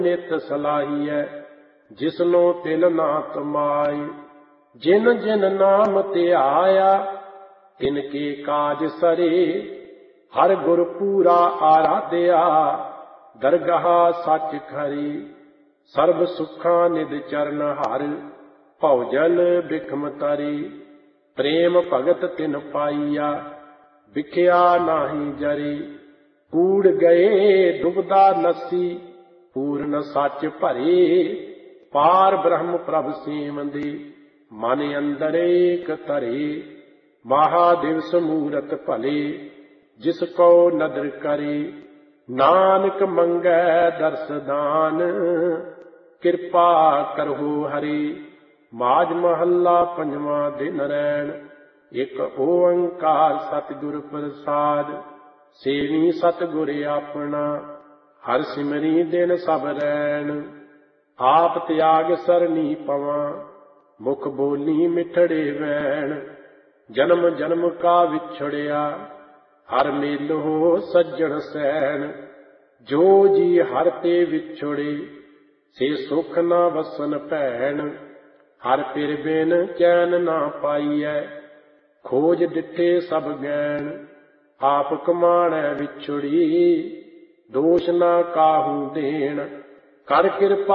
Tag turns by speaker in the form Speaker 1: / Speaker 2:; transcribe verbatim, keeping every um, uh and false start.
Speaker 1: ਨਿਤ ਸਲਾਹੀਐ ਜਿਸਨੋ ਤਿਲ ਨਾ ਤਮਾਈ। ਜਿਨ ਜਿਨ ਨਾਮ ਧਿਆਇਆ ਤਿਨ ਕੇ ਕਾਜ ਸਰੇ ਹਰ ਗੁਰ ਪੂਰਾ ਆਰਾਧਿਆ ਦਰਗਾਹ ਸੱਚ ਖਰੀ। ਸਰਬ ਸੁਖਾਂ ਨਿਦ ਚਰਨ ਹਰ ਭਉਜਲ ਬਿਖਮ ਤਰੀ। ਪ੍ਰੇਮ ਭਗਤ ਤਿਨ ਪਾਈਆ ਵਿਖਿਆ ਨਾਹੀ ਜਰੀ। ਕੂੜ ਗਏ ਡੁਬਦਾ ਨਸੀ ਪੂਰਨ ਸੱਚ ਭਰੇ। ਪਾਰ ਬ੍ਰਹਮ ਪ੍ਰਭ ਸੇਵੰਦੇ ਮਨ ਅੰਦਰ ਏਕ ਧਰੇ। ਮਹਾਦਿਵਸ ਮੂਰਤ ਭਲੇ ਜਿਸ ਕੋ ਨਦਰ ਕਰੇ। ਨਾਨਕ ਮੰਗੈ ਦਰਸ ਦਾਨ ਕਿਰਪਾ ਕਰਹੁ ਹਰੀ। ਮਾਝ ਮਹੱਲਾ ਪੰਜਵਾਂ ਦਿਨ ਰੈਣ। ਇਕ ਓੰਕਾਰ ਸਤਿਗੁਰ ਪ੍ਰਸਾਦ ਸੇਵੀ ਸਤਿਗੁਰ ਆਪਣਾ। ਹਰ ਸਿਮਰੀ ਦਿਨ ਸਭ ਰੈਣ ਆਪ ਤਿਆਗ ਸਰਨੀ ਪਵਾਂ। ਮੁਖ ਬੋਲੀ ਮਿਠੜੇ ਵੈਣ ਜਨਮ ਜਨਮ ਕਾ ਵਿਛੜਿਆ। ਹਰ ਮੇਲੋ ਸੱਜਣ ਸੈਣ ਜੋ ਜੀ ਹਰ ਤੇ ਵਿਛੜੇ ਸੇ ਸੁਖ ਨਾ ਵਸਨ ਭੈਣ। ਹਰ ਪਿਰ ਬਿਨ ਚੈਨ ਨਾ ਪਾਈਐ ਖੋਜ ਡਿਠੇ ਸਭ ਗੈਣ। ਆਪ ਕਮਾਣੈ ਵਿਛੜੀ ਦੋਸ਼ ਨਾ ਕਾਹੂ ਦੇਣ। ਕਰ ਕਿਰਪਾ